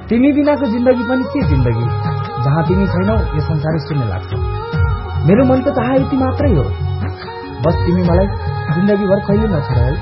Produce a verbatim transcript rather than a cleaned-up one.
तिमी बिनाको जिन्दगी पनि के जिन्दगी, जहाँ तिमी छैनौ यो संसारै शून्य लाग्छ। मेरो मन त चाह यति मात्रै हो, बस तिमी मलाई जिन्दगीभर कहिले नछोड है।